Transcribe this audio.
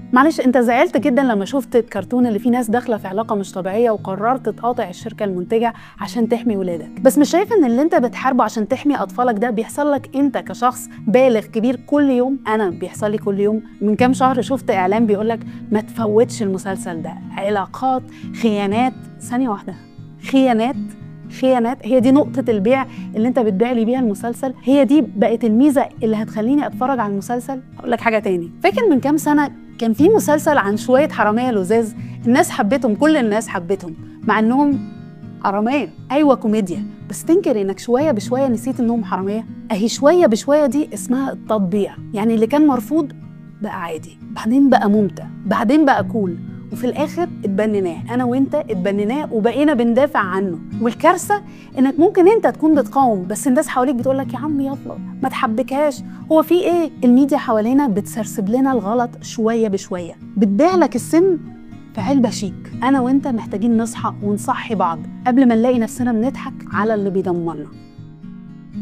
معلش انت زعلت جدا لما شفت الكرتون اللي فيه ناس داخله في علاقه مش طبيعيه وقررت تقاطع الشركه المنتجه عشان تحمي ولادك، بس مش شايف ان اللي انت بتحاربه عشان تحمي اطفالك ده بيحصل لك انت كشخص بالغ كبير كل يوم؟ انا بيحصل لي كل يوم. من كام شهر شفت اعلان بيقول لك ما تفوتش المسلسل ده، علاقات، خيانات. ثانيه واحده، خيانات؟ خيانات هي دي نقطة البيع اللي انت بتبيع لي بيها المسلسل؟ هي دي بقت الميزة اللي هتخليني اتفرج على المسلسل؟ اقول لك حاجة تاني، فاكر من كام سنة كان في مسلسل عن شوية حرامية لزاز، الناس حبتهم، كل الناس حبتهم مع انهم حرامية. ايوه كوميديا، بس تنكر انك شوية بشوية نسيت انهم حرامية؟ اهي شوية بشوية دي اسمها التطبيع، يعني اللي كان مرفوض بقى عادي، بعدين بقى ممتع، بعدين بقى كول، وفي الاخر اتبنيناه انا وانت، اتبنيناه وبقينا بندافع عنه. والكارثه انك ممكن انت تكون بتقاوم بس الناس حواليك بتقول لك يا عم يلا ما تحبكهاش، هو في ايه؟ الميديا حوالينا بتسرسب لنا الغلط شويه بشويه، بتبيع لك السم في علبه شيك. انا وانت محتاجين نصحى ونصحي بعض قبل ما نلاقي نفسنا بنضحك على اللي بيدمرنا.